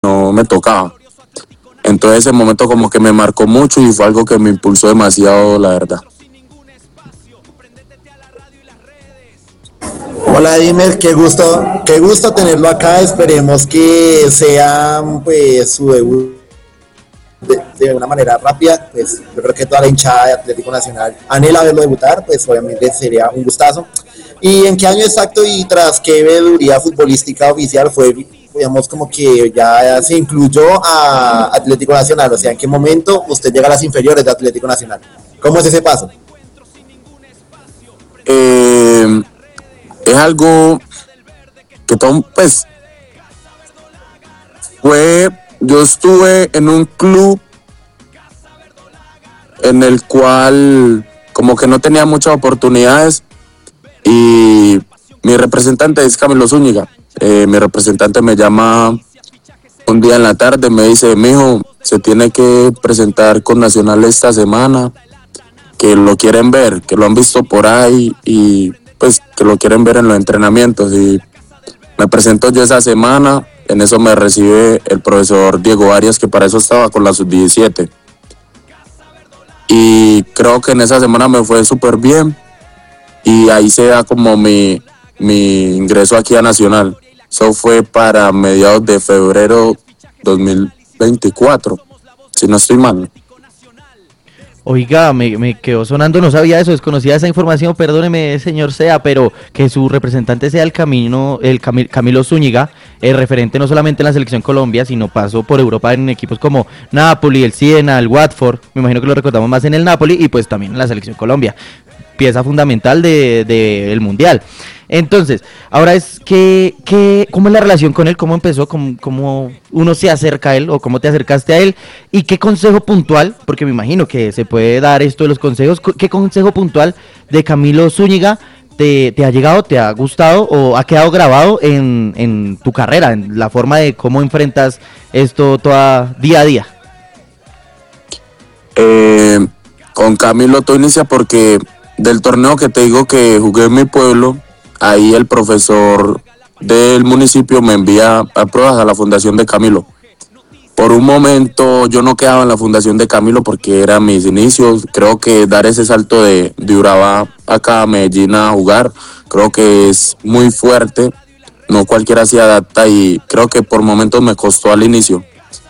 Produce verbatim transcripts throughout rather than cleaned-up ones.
no me tocaba. Entonces ese momento como que me marcó mucho y fue algo que me impulsó demasiado, la verdad. Hola Dimer, qué gusto, qué gusto tenerlo acá. Esperemos que sea pues su debut de, de una manera rápida. Pues yo creo que toda la hinchada de Atlético Nacional anhela verlo debutar, pues obviamente sería un gustazo. ¿Y en qué año exacto y tras qué veeduría futbolística oficial fue, digamos, como que ya se incluyó a Atlético Nacional? O sea, ¿en qué momento usted llega a las inferiores de Atlético Nacional? ¿Cómo es ese paso? Eh, es algo que todo, pues, fue, yo estuve en un club en el cual como que no tenía muchas oportunidades y mi representante es Camilo Zúñiga. Eh, mi representante me llama un día en la tarde, me dice, mijo, se tiene que presentar con Nacional esta semana, que lo quieren ver, que lo han visto por ahí y pues que lo quieren ver en los entrenamientos. Y me presento yo esa semana, en eso me recibe el profesor Diego Arias, que para eso estaba con la sub diecisiete. Y creo que en esa semana me fue súper bien y ahí se da como mi, mi ingreso aquí a Nacional. Eso fue para mediados de febrero dos mil veinticuatro, si no estoy mal. Oiga, me, me quedó sonando, no sabía eso, desconocía esa información, perdóneme, señor Sea, pero que su representante sea el Camino, el Camil, Camilo Zúñiga, el referente no solamente en la selección Colombia, sino pasó por Europa en equipos como Napoli, el Siena, el Watford, me imagino que lo recordamos más en el Napoli y pues también en la selección Colombia, pieza fundamental de, de el Mundial. Entonces, ahora es que, que, ¿cómo es la relación con él? ¿Cómo empezó? ¿Cómo, ¿Cómo uno se acerca a él o cómo te acercaste a él? ¿Y qué consejo puntual? Porque me imagino que se puede dar esto de los consejos. ¿Qué consejo puntual de Camilo Zúñiga te, te ha llegado, te ha gustado o ha quedado grabado en, en tu carrera, en la forma de cómo enfrentas esto toda, día a día? Eh, con Camilo todo inicia porque del torneo que te digo que jugué en mi pueblo, ahí el profesor del municipio me envía a pruebas a la fundación de Camilo. Por un momento yo no quedaba en la fundación de Camilo porque eran mis inicios. Creo que dar ese salto de, de Urabá acá a Medellín a jugar, creo que es muy fuerte. No cualquiera se adapta y creo que por momentos me costó al inicio.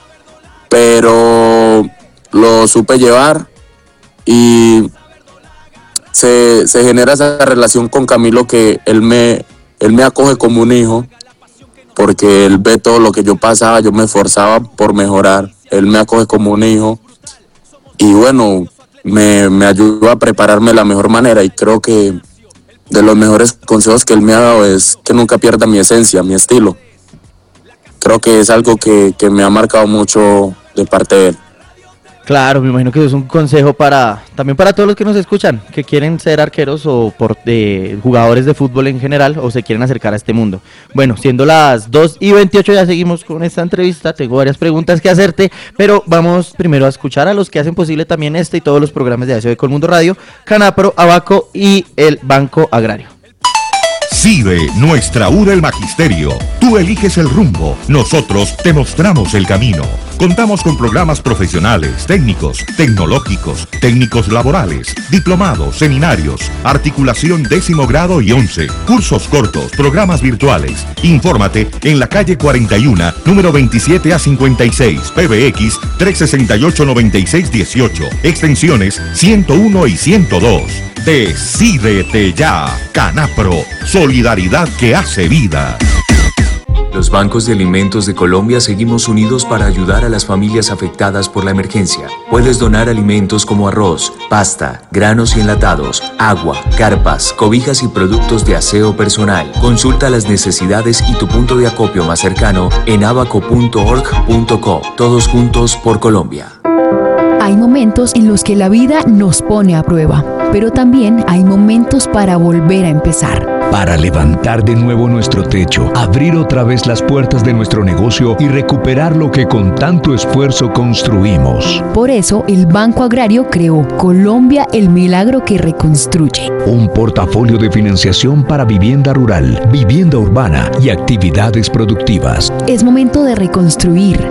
Pero lo supe llevar y Se, se genera esa relación con Camilo que él me, él me acoge como un hijo porque él ve todo lo que yo pasaba, yo me esforzaba por mejorar, él me acoge como un hijo y bueno, me, me ayuda a prepararme de la mejor manera y creo que de los mejores consejos que él me ha dado es que nunca pierda mi esencia, mi estilo. Creo que es algo que, que me ha marcado mucho de parte de él. Claro, me imagino que eso es un consejo para también para todos los que nos escuchan, que quieren ser arqueros o por, eh, jugadores de fútbol en general o se quieren acercar a este mundo. Bueno, siendo las dos y veintiocho ya seguimos con esta entrevista, tengo varias preguntas que hacerte, pero vamos primero a escuchar a los que hacen posible también este y todos los programas de A S O Colmundo Radio, Canapro, Abaco y el Banco Agrario. CIDE, nuestra U del Magisterio. Tú eliges el rumbo, nosotros te mostramos el camino. Contamos con programas profesionales, técnicos, tecnológicos, técnicos laborales, diplomados, seminarios, articulación décimo grado y once, cursos cortos, programas virtuales. Infórmate en la calle cuarenta y uno, número veintisiete a cincuenta y seis, P B X tres seis ocho nueve seis uno ocho, extensiones ciento uno y ciento dos. Decídete ya, Canapro, solidaridad que hace vida. Los bancos de alimentos de Colombia seguimos unidos para ayudar a las familias afectadas por la emergencia. Puedes donar alimentos como arroz, pasta, granos y enlatados, agua, carpas, cobijas y productos de aseo personal. Consulta las necesidades y tu punto de acopio más cercano en abaco punto org punto co. Todos juntos por Colombia. Hay momentos en los que la vida nos pone a prueba, pero también hay momentos para volver a empezar. para levantar de nuevo nuestro techo, abrir otra vez las puertas de nuestro negocio y recuperar lo que con tanto esfuerzo construimos. Por eso, el Banco Agrario creó Colombia, el milagro que reconstruye. Un portafolio de financiación para vivienda rural, vivienda urbana y actividades productivas. Es momento de reconstruir,